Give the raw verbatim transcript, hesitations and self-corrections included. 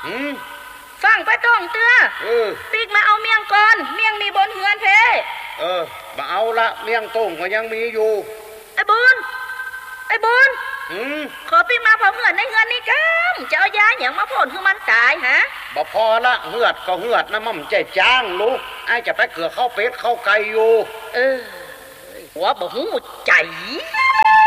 อืมฟังไปต้องเตื้อเออปีกมาเอาเมียงก่อนเมียงมีบนเฮือนเพเออมาเอาละเมียงต้งก็ยังมีอยู่ไอ้บุญไอ้บุญอืมขอปีกมาพอเหือนในเฮือนนี่กังจะเอายาอย่างมาพ่นคือมันตายฮะบ่พอละเหือดก็เหือดนะมั่มใจจ้างลูกไอ้จะไปเกลือเข้าเป็ดเข้าไก่อยู่เออหัวบ่หูใจ